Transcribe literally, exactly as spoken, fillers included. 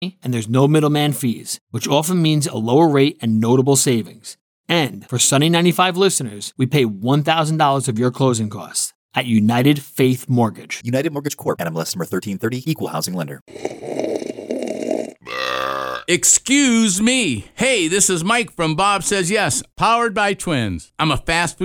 and there's no middleman fees, which often means a lower rate and notable savings. And for Sunny ninety-five listeners, we pay one thousand dollars of your closing costs at United Faith Mortgage. United Mortgage Corp. N M L S number thirteen thirty, Equal Housing Lender. Excuse me. Hey, this is Mike from Bob Says Yes, powered by Twins. I'm a fast food